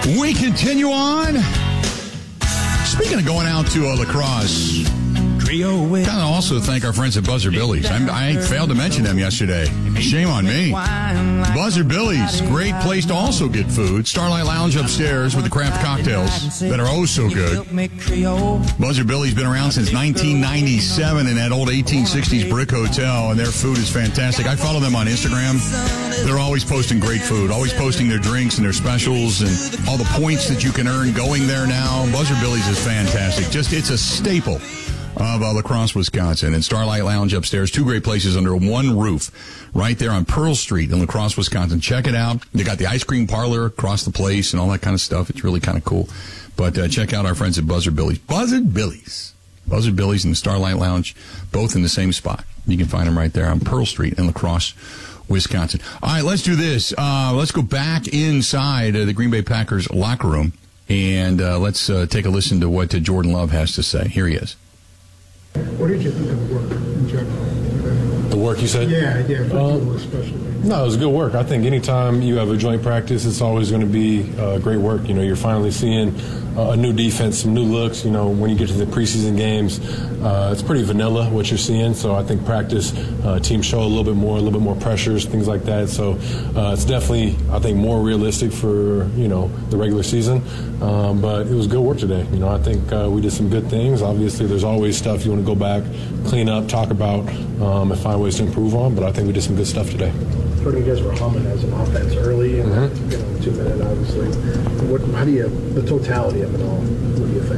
We continue on. Speaking of going out to La Crosse, gotta also thank our friends at Buzzard Billy's. I failed to mention them yesterday. Shame on me. Buzzard Billy's, great place to also get food. Starlight Lounge upstairs with the craft cocktails that are oh so good. Buzzard Billy's been around since 1997 in that old 1860s brick hotel, and their food is fantastic. I follow them on Instagram. They're always posting great food, always posting their drinks and their specials and all the points that you can earn going there now. Buzzard Billy's is fantastic. It's a staple of La Crosse, Wisconsin. And Starlight Lounge upstairs, two great places under one roof right there on Pearl Street in La Crosse, Wisconsin. Check it out. They got the ice cream parlor across the place and all that kind of stuff. It's really kind of cool. But check out our friends at Buzzard Billy's. Buzzard Billy's and the Starlight Lounge, both in the same spot. You can find them right there on Pearl Street in La Crosse, Wisconsin. All right, let's do this. Let's go back inside the Green Bay Packers locker room, and let's take a listen to what Jordan Love has to say. Here he is. What did you think of the work in general? The work, you said? Yeah, for you especially. No, it was good work. I think anytime you have a joint practice, it's always going to be great work. You know, you're finally seeing a new defense, some new looks. You know, when you get to the preseason games, it's pretty vanilla what you're seeing. So I think practice, teams show a little bit more pressures, things like that. So it's definitely, I think, more realistic for, the regular season. But it was good work today. You know, I think we did some good things. Obviously, there's always stuff you want to go back, clean up, talk about, and find ways to improve on. But I think we did some good stuff today. You guys were humming as an offense early, and 2 minutes, obviously. How do you, the totality of it all, what do you think?